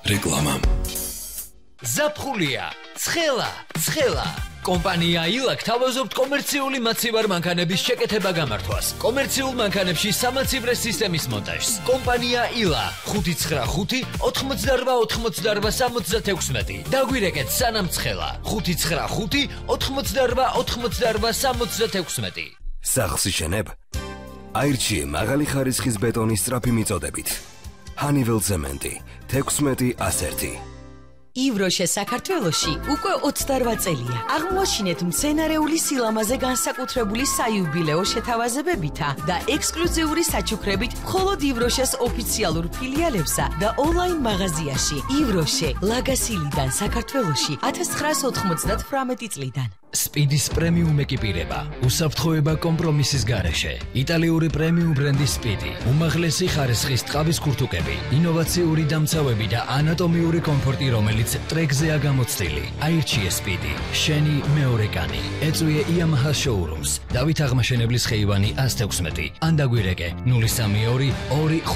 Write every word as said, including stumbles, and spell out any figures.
რეკლამა. ზაფხულია, ცხელა, ცხელა. კომპანია ილა გთავაზობთ კომერციული მაცივარ მანქანების შეკეთება გამართვას. კომერციულ მანქანებში სამაცივრე სისტემის მონტაჟს. კომპანია ილა ხუთი ცხრა ხუთი ოთხმოცდარვა ოთხმოცდარვა სამოცდათექვსმეტი. დაგვირეკეთ სანამ ცხელა ხუთი ცხრა ხუთი ოთხმოცდარვა ოთხმოცდარვა სამოცდათექვსმეტი. სახლს იშენებ? აირჩიე მაღალი ხარისხის ბეტონის სწრაფი მიწოდებით. ჰანიվել ცემენტი თექვსმეტი ასერთი. ივროშე საქართველოში უკვე ოცდარვა წელია. აღმოაჩინეთ მცენარეული სილამაზე განსაკუთრებული საიუბილეო შეთავაზებებითა და ექსკლუზიური საჩუქრებით მხოლოდ ივროშეს ოფიციალურ ფილიალებსა და ონლაინ მაღაზიაში. ივროშე ლაგასილიდან საქართველოში ათას ცხრაას ოთხმოცდათვრამეტი წლიდან. სპიდის პრემიუმ ეკიპირება, უსაფრთხოება კომპრომისის გარეშე. იტალიური პრემიუმ ბრენდის სპიდი, უმაღლესი ხარისხის ტყავის ქურთუკები, ინოვაციური დამცავები და ანატომიური კომფორტი, რომელიც ტრეკზეა გამოცდილი. აირჩიე სპიდი, შენი მეორე კანი. ეწვიე იამაჰა შოურუმს, დავით აღმაშენებლის ხეივანი ას თექვსმეტი. ან დაგვირეკე ნული სამი ორი ორი